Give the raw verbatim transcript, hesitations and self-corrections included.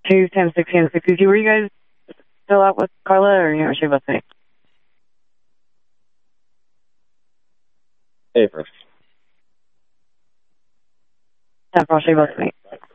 two times sixteen sixty-two. Were you guys still out with Carla, or you know she was me? Hey, first. Temporal, she was me.